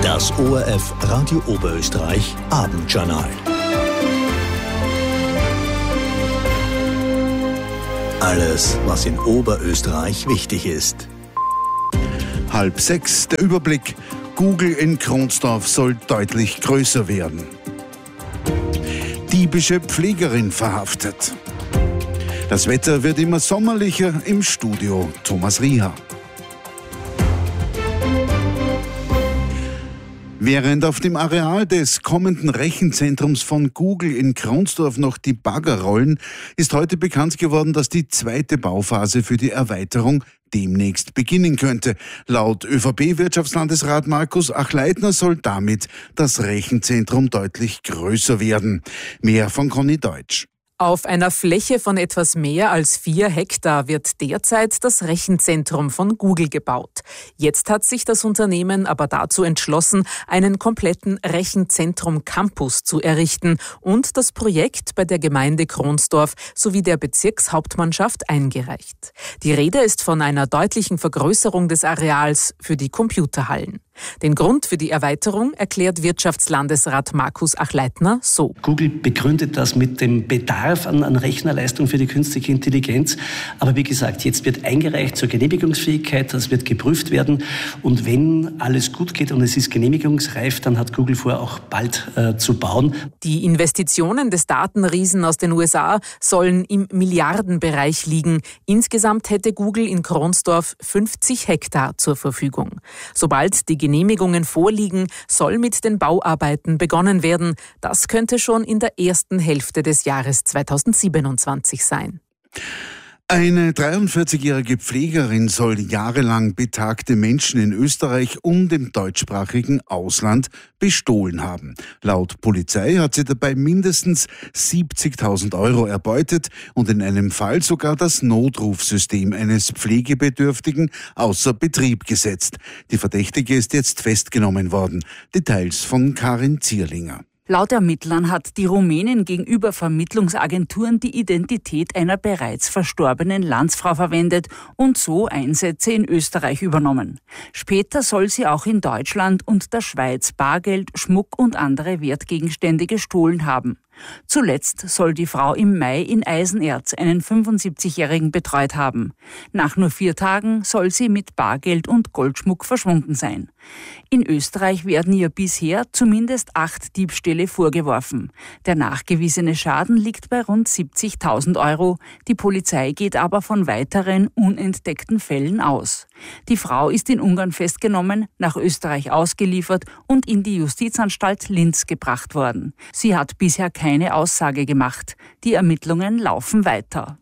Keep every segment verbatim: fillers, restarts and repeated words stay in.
Das O R F Radio Oberösterreich Abendjournal. Alles, was in Oberösterreich wichtig ist. Halb sechs, der Überblick. Google in Kronsdorf soll deutlich größer werden. Diebische Pflegerin verhaftet. Das Wetter wird immer sommerlicher. Im Studio Thomas Rieher. Während auf dem Areal des kommenden Rechenzentrums von Google in Kronsdorf noch die Bagger rollen, ist heute bekannt geworden, dass die zweite Bauphase für die Erweiterung demnächst beginnen könnte. Laut ÖVP-Wirtschaftslandesrat Markus Achleitner soll damit das Rechenzentrum deutlich größer werden. Mehr von Conny Deutsch. Auf einer Fläche von etwas mehr als vier Hektar wird derzeit das Rechenzentrum von Google gebaut. Jetzt hat sich das Unternehmen aber dazu entschlossen, einen kompletten Rechenzentrum-Campus zu errichten und das Projekt bei der Gemeinde Kronsdorf sowie der Bezirkshauptmannschaft eingereicht. Die Rede ist von einer deutlichen Vergrößerung des Areals für die Computerhallen. Den Grund für die Erweiterung erklärt Wirtschaftslandesrat Markus Achleitner so. Google begründet das mit dem Bedarf an, an Rechnerleistung für die künstliche Intelligenz. Aber wie gesagt, jetzt wird eingereicht zur Genehmigungsfähigkeit, das wird geprüft werden. Und wenn alles gut geht und es ist genehmigungsreif, dann hat Google vor, auch bald äh, zu bauen. Die Investitionen des Datenriesen aus den U S A sollen im Milliardenbereich liegen. Insgesamt hätte Google in Kronsdorf fünfzig Hektar zur Verfügung. Sobald die Genehmigungen vorliegen, soll mit den Bauarbeiten begonnen werden. Das könnte schon in der ersten Hälfte des Jahres zweitausendsiebenundzwanzig sein. Eine dreiundvierzigjährige Pflegerin soll jahrelang betagte Menschen in Österreich und im deutschsprachigen Ausland bestohlen haben. Laut Polizei hat sie dabei mindestens siebzigtausend Euro erbeutet und in einem Fall sogar das Notrufsystem eines Pflegebedürftigen außer Betrieb gesetzt. Die Verdächtige ist jetzt festgenommen worden. Details von Karin Zierlinger. Laut Ermittlern hat die Rumänin gegenüber Vermittlungsagenturen die Identität einer bereits verstorbenen Landsfrau verwendet und so Einsätze in Österreich übernommen. Später soll sie auch in Deutschland und der Schweiz Bargeld, Schmuck und andere Wertgegenstände gestohlen haben. Zuletzt soll die Frau im Mai in Eisenerz einen fünfundsiebzigjährigen betreut haben. Nach nur vier Tagen soll sie mit Bargeld und Goldschmuck verschwunden sein. In Österreich werden ihr bisher zumindest acht Diebstähle vorgeworfen. Der nachgewiesene Schaden liegt bei rund siebzigtausend Euro. Die Polizei geht aber von weiteren unentdeckten Fällen aus. Die Frau ist in Ungarn festgenommen, nach Österreich ausgeliefert und in die Justizanstalt Linz gebracht worden. Sie hat bisher keine Aussage gemacht. Die Ermittlungen laufen weiter.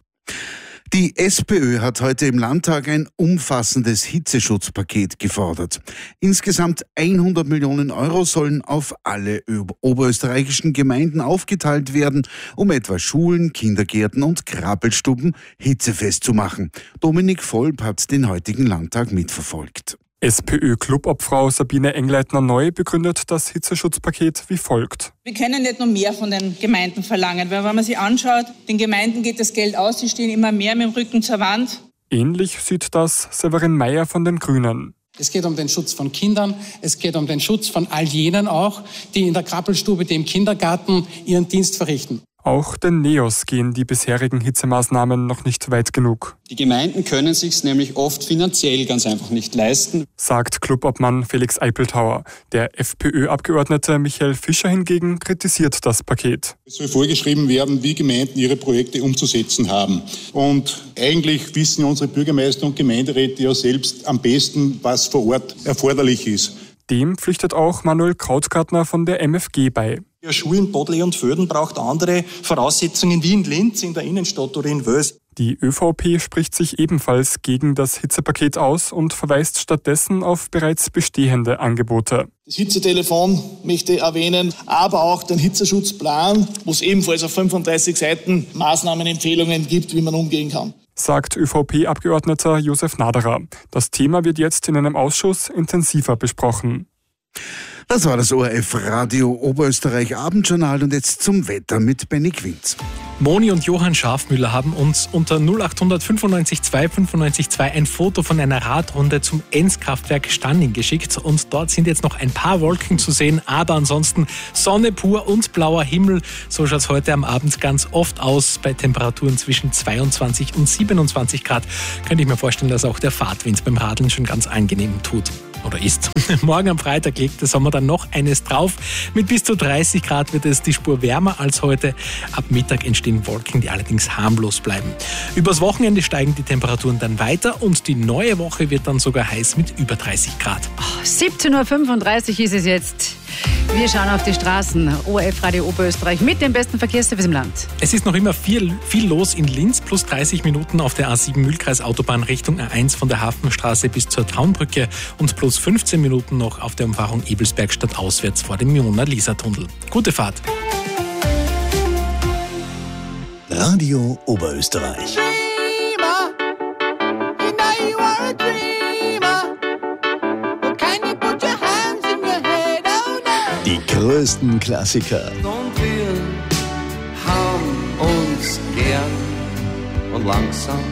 Die SPÖ hat heute im Landtag ein umfassendes Hitzeschutzpaket gefordert. Insgesamt hundert Millionen Euro sollen auf alle oberösterreichischen Gemeinden aufgeteilt werden, um etwa Schulen, Kindergärten und Krabbelstuben hitzefest zu machen. Dominik Volp hat den heutigen Landtag mitverfolgt. SPÖ-Clubobfrau Sabine Engleitner-Neu begründet das Hitzeschutzpaket wie folgt. Wir können nicht noch mehr von den Gemeinden verlangen, weil wenn man sich anschaut, den Gemeinden geht das Geld aus, sie stehen immer mehr mit dem Rücken zur Wand. Ähnlich sieht das Severin Mayer von den Grünen. Es geht um den Schutz von Kindern, es geht um den Schutz von all jenen auch, die in der Krabbelstube, die im Kindergarten ihren Dienst verrichten. Auch den Neos gehen die bisherigen Hitzemaßnahmen noch nicht weit genug. Die Gemeinden können sich's nämlich oft finanziell ganz einfach nicht leisten, sagt Clubobmann Felix Eipeltauer. Der FPÖ-Abgeordnete Michael Fischer hingegen kritisiert das Paket. Es soll vorgeschrieben werden, wie Gemeinden ihre Projekte umzusetzen haben. Und eigentlich wissen unsere Bürgermeister und Gemeinderäte ja selbst am besten, was vor Ort erforderlich ist. Dem pflichtet auch Manuel Krautgartner von der M F G bei. Ja, Schule in Bodley und Vöden braucht andere Voraussetzungen wie in Linz, in der Innenstadt oder in Wels. Die ÖVP spricht sich ebenfalls gegen das Hitzepaket aus und verweist stattdessen auf bereits bestehende Angebote. Das Hitzetelefon möchte ich erwähnen, aber auch den Hitzeschutzplan, wo es ebenfalls auf fünfunddreißig Seiten Maßnahmenempfehlungen gibt, wie man umgehen kann. Sagt ÖVP-Abgeordneter Josef Naderer. Das Thema wird jetzt in einem Ausschuss intensiver besprochen. Das war das O R F Radio Oberösterreich Abendjournal und jetzt zum Wetter mit Benny Quinz. Moni und Johann Schafmüller haben uns unter null acht hundert fünfundneunzig zwei fünfundneunzig zwei ein Foto von einer Radrunde zum Enz-Kraftwerk Stanning geschickt. Und dort sind jetzt noch ein paar Wolken zu sehen, aber ansonsten Sonne pur und blauer Himmel. So schaut es heute am Abend ganz oft aus, bei Temperaturen zwischen zweiundzwanzig und siebenundzwanzig Grad. Könnte ich mir vorstellen, dass auch der Fahrtwind beim Radeln schon ganz angenehm tut. Oder ist. Morgen am Freitag legt der Sommer dann noch eines drauf. Mit bis zu dreißig Grad wird es die Spur wärmer als heute. Ab Mittag entstehen Wolken, die allerdings harmlos bleiben. Übers Wochenende steigen die Temperaturen dann weiter und die neue Woche wird dann sogar heiß mit über dreißig Grad. Oh, siebzehn Uhr fünfunddreißig ist es jetzt. Wir schauen auf die Straßen. O R F Radio Oberösterreich mit den besten Verkehrsservice im Land. Es ist noch immer viel, viel los in Linz, plus dreißig Minuten auf der A sieben Mühlkreis Autobahn Richtung A eins von der Hafenstraße bis zur Traunbrücke und plus fünfzehn Minuten noch auf der Umfahrung Ebelsberg stadtauswärts vor dem Mona-Lisa-Tunnel. Gute Fahrt. Radio Oberösterreich. Die größten Klassiker. Und wir haben uns gern und langsam